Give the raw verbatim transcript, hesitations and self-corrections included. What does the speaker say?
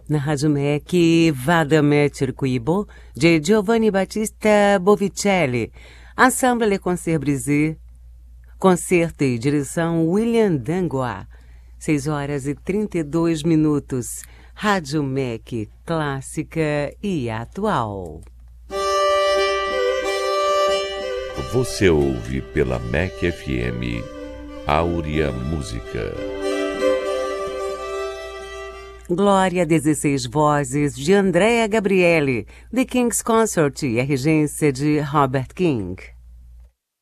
Na Rádio M E C, Vada me Circuibo, de Giovanni Battista Bovicelli, Ensemble Le Concert Brisé, concerto e direção William Dangois, seis horas e trinta e dois minutos, Rádio M E C, clássica e atual. Você ouve pela M E C F M, Áurea Música. Glória, dezesseis vozes, de Andrea Gabriele, The King's Consort e a regência de Robert King.